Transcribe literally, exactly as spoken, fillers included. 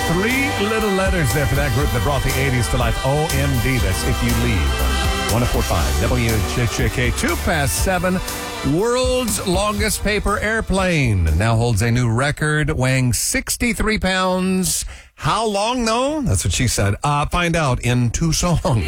Three little letters there for that group that brought the eighties to life. O M D. That's If You Leave. one oh four point five W J J K. Two past seven. World's longest paper airplane now holds a new record, weighing sixty-three pounds. How long, though? That's what she said. Uh, find out in two songs.